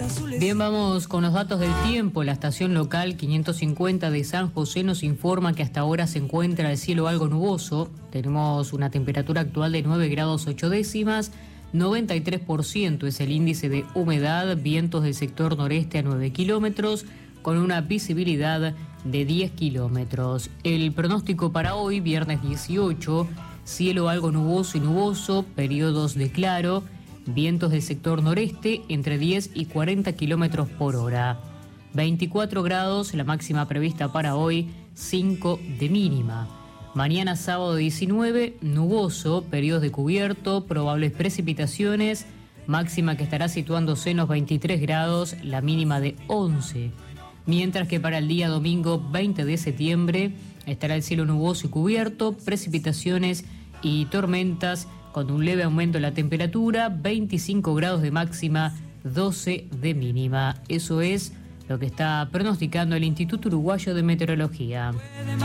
Bien, vamos con los datos del tiempo. La estación local 550 de San José nos informa que hasta ahora se encuentra el cielo algo nuboso. Tenemos una temperatura actual de 9 grados 8 décimas, 93% es el índice de humedad, vientos del sector noreste a 9 kilómetros, con una visibilidad de 10 kilómetros. El pronóstico para hoy, viernes 18, cielo algo nuboso y nuboso, periodos de claro, vientos del sector noreste entre 10 y 40 kilómetros por hora. 24 grados, la máxima prevista para hoy, 5 de mínima. Mañana sábado 19, nuboso, periodos de cubierto, probables precipitaciones, máxima que estará situándose en los 23 grados, la mínima de 11. Mientras que para el día domingo 20 de septiembre estará el cielo nuboso y cubierto, precipitaciones y tormentas con un leve aumento de la temperatura, 25 grados de máxima, 12 de mínima. Eso es lo que está pronosticando el Instituto Uruguayo de Meteorología.